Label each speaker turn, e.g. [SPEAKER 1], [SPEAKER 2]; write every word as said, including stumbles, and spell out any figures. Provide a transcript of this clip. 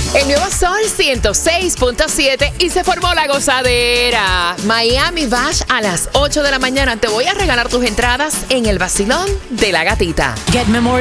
[SPEAKER 1] El nuevo Sol ciento seis punto siete y se formó la gozadera. Miami Bash a las ocho de la mañana. Te voy a regalar tus entradas en el vacilón de la gatita.
[SPEAKER 2] Get Memorial